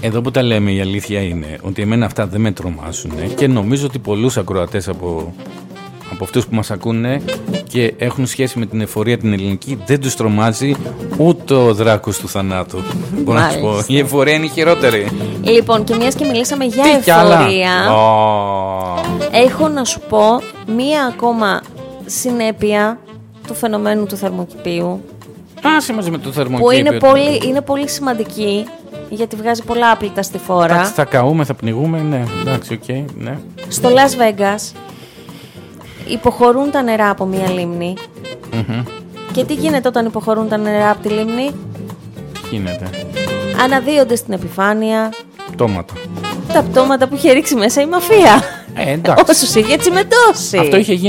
Εδώ που τα λέμε, η αλήθεια είναι ότι εμένα αυτά δεν με τρομάζουν και νομίζω ότι πολλούς ακροατές από αυτούς που μας ακούνε και έχουν σχέση με την εφορία την ελληνική δεν τους τρομάζει ούτε ο δράκος του θανάτου. Μπορώ να σου πω. Η εφορία είναι η χειρότερη. Λοιπόν, και μιας και μιλήσαμε για εφορία, έχω να σου πω μία ακόμα συνέπεια του φαινομένου του θερμοκηπίου. Μαζί με το θερμοκήπιο. Που είναι πολύ σημαντική, γιατί βγάζει πολλά άπλυτα στη φόρα. Εντάξει, θα καούμε, θα πνιγούμε, ναι. Εντάξει, οκ, ναι. Στο Las Vegas υποχωρούν τα νερά από μία λίμνη. Και τι γίνεται όταν υποχωρούν τα νερά από τη λίμνη? Γίνεται. Αναδύονται στην επιφάνεια Πτώματα. τα πτώματα που είχε ρίξει μέσα η μαφία. Εντάξει. Όσους είχε τσιμεντώσει. Αυτό είχε γίνει